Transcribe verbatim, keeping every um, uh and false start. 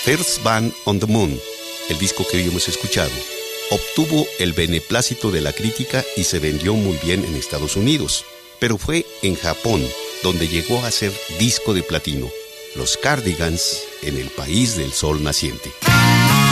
First Band on the Moon, el disco que hoy hemos escuchado, obtuvo el beneplácito de la crítica y se vendió muy bien en Estados Unidos, pero fue en Japón donde llegó a ser disco de platino, los Cardigans en el país del sol naciente.